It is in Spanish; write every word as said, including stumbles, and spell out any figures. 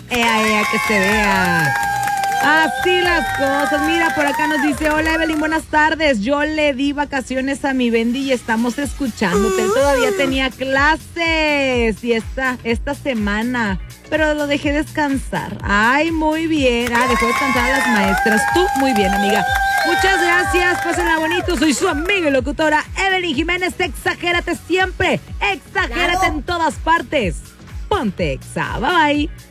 Ea, ea, que se vea. Así las cosas. Mira, por acá nos dice: hola Evelyn, buenas tardes. Yo le di vacaciones a mi Bendy y estamos escuchándote. Él todavía tenía clases y esta, esta semana, pero lo dejé descansar. Ay, muy bien. Ah, dejó descansar a las maestras. Tú, muy bien, amiga. Muchas gracias, pásenla bonito. Soy su amiga y locutora Evelyn Jiménez. Exagérate siempre. Exagérate claro. En todas partes. Ponte Exa. Bye bye.